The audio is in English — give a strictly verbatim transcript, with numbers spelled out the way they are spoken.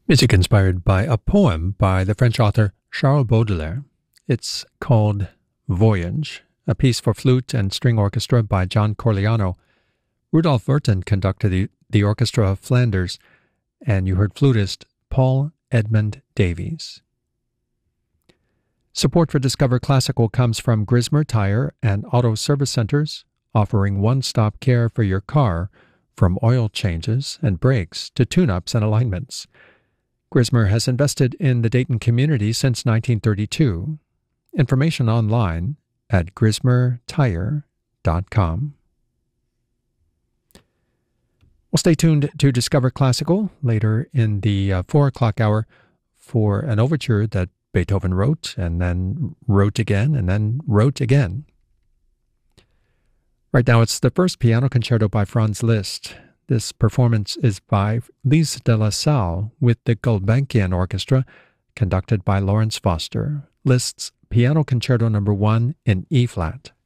Music inspired by a poem by the French author Charles Baudelaire. It's called Voyage, a piece for flute and string orchestra by John Corigliano. Rudolf Verton conducted the, the Orchestra of Flanders, and you heard flutist Paul Edmund Davies. Support for Discover Classical comes from Grismer Tire and Auto Service Centers, offering one-stop care for your car, from oil changes and brakes to tune-ups and alignments. Grismer has invested in the Dayton community since nineteen thirty-two. Information online at grismer tire dot com. Well, stay tuned to Discover Classical later in the uh, four o'clock hour for an overture that Beethoven wrote and then wrote again and then wrote again. Right now, it's the first piano concerto by Franz Liszt. This performance is by Lise de la Salle with the Gulbenkian Orchestra, conducted by Lawrence Foster. Liszt's Piano Concerto Number One in E-flat.